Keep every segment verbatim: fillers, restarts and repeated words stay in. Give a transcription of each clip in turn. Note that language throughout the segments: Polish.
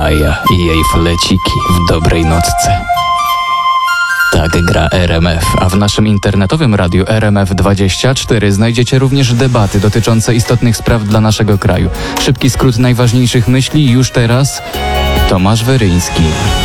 Maja i jej fleciki w dobrej nocce. Tak gra R M F, a w naszym internetowym radiu R M F dwadzieścia cztery znajdziecie również debaty dotyczące istotnych spraw dla naszego kraju. Szybki skrót najważniejszych myśli już teraz. Tomasz Weryński.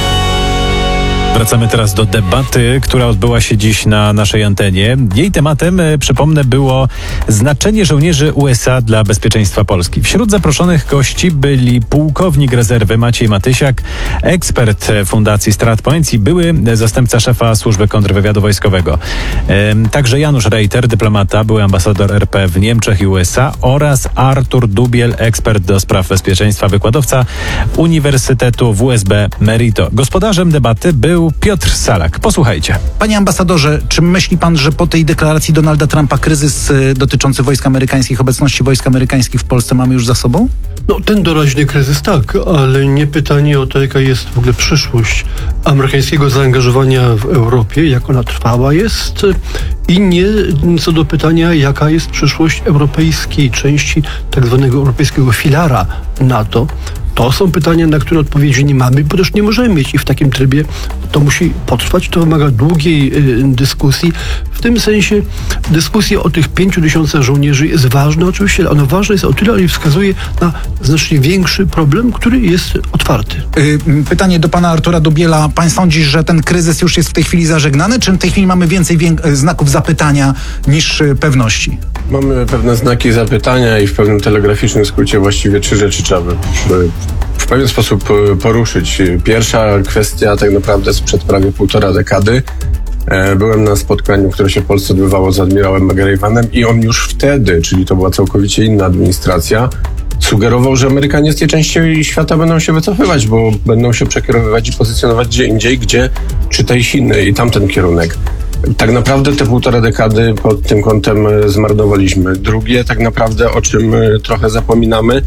Wracamy teraz do debaty, która odbyła się dziś na naszej antenie. Jej tematem, przypomnę, było znaczenie żołnierzy U S A dla bezpieczeństwa Polski. Wśród zaproszonych gości byli pułkownik rezerwy Maciej Matysiak, ekspert Fundacji StratPoints i były zastępca szefa Służby Kontrwywiadu Wojskowego. Także Janusz Reiter, dyplomata, były ambasador R P w Niemczech i U S A oraz Artur Dubiel, ekspert do spraw bezpieczeństwa, wykładowca Uniwersytetu W S B Merito. Gospodarzem debaty był Piotr Salak. Posłuchajcie. Panie ambasadorze, czy myśli pan, że po tej deklaracji Donalda Trumpa kryzys y, dotyczący wojsk amerykańskich, obecności wojsk amerykańskich w Polsce mamy już za sobą? No, ten doraźny kryzys tak, ale nie pytanie o to, jaka jest w ogóle przyszłość amerykańskiego zaangażowania w Europie, jak ona trwała jest, i nie co do pytania, jaka jest przyszłość europejskiej części tak zwanego europejskiego filara NATO. To są pytania, na które odpowiedzi nie mamy, bo też nie możemy mieć i w takim trybie to musi potrwać, to wymaga długiej y, dyskusji. W tym sensie dyskusja o tych pięciu tysiącach żołnierzy jest ważna oczywiście, ale ona ważna jest o tyle, ale wskazuje na znacznie większy problem, który jest otwarty. Y, pytanie do pana Artura Dubiela. Pan sądzi, że ten kryzys już jest w tej chwili zażegnany, czy w tej chwili mamy więcej wiek- znaków zapytania niż y, pewności? Mamy pewne znaki zapytania i w pewnym telegraficznym skrócie właściwie trzy rzeczy trzeba by w pewien sposób poruszyć. Pierwsza kwestia tak naprawdę sprzed prawie półtora dekady. Byłem na spotkaniu, które się w Polsce odbywało z admirałem McGravenem i on już wtedy, czyli to była całkowicie inna administracja, sugerował, że Amerykanie z tej części świata będą się wycofywać, bo będą się przekierowywać i pozycjonować gdzie indziej, gdzie czytaj Chiny i tamten kierunek. Tak naprawdę te półtora dekady pod tym kątem zmarnowaliśmy. Drugie, tak naprawdę, o czym trochę zapominamy,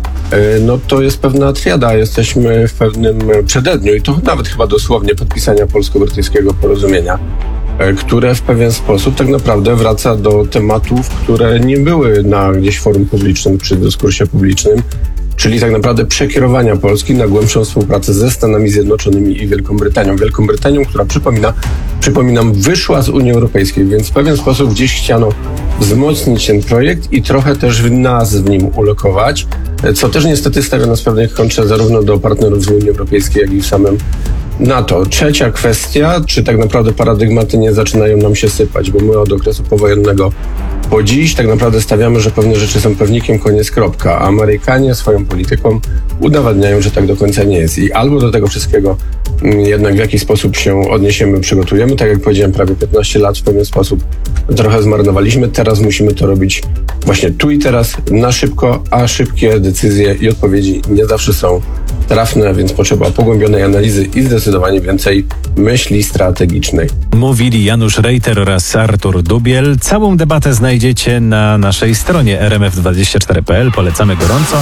no to jest pewna triada. Jesteśmy w pewnym przededniu i to nawet chyba dosłownie podpisania polsko-brytyjskiego porozumienia, które w pewien sposób tak naprawdę wraca do tematów, które nie były na gdzieś forum publicznym czy dyskursie publicznym, czyli tak naprawdę przekierowania Polski na głębszą współpracę ze Stanami Zjednoczonymi i Wielką Brytanią. Wielką Brytanią, która przypomina, przypominam, wyszła z Unii Europejskiej, więc w pewien sposób gdzieś chciano wzmocnić ten projekt i trochę też nas w nim ulokować, co też niestety stawia nas w pewnej kontrze zarówno do partnerów z Unii Europejskiej, jak i w samym NATO. Trzecia kwestia, czy tak naprawdę paradygmaty nie zaczynają nam się sypać, bo my od okresu powojennego po dziś tak naprawdę stawiamy, że pewne rzeczy są pewnikiem, koniec, kropka. A Amerykanie swoją polityką udowadniają, że tak do końca nie jest. I albo do tego wszystkiego jednak w jakiś sposób się odniesiemy, przygotujemy. Tak jak powiedziałem, prawie piętnaście lat w pewien sposób trochę zmarnowaliśmy. Teraz musimy to robić właśnie tu i teraz, na szybko, a szybkie decyzje i odpowiedzi nie zawsze są trafne, więc potrzeba pogłębionej analizy i zdecydowanie więcej myśli strategicznej. Mówili Janusz Reiter oraz Artur Dubiel. Całą debatę znajdziecie na naszej stronie r m f dwadzieścia cztery kropka p l. Polecamy gorąco.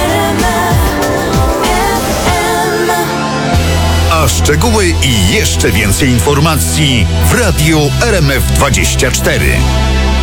A szczegóły i jeszcze więcej informacji w radiu R M F dwadzieścia cztery.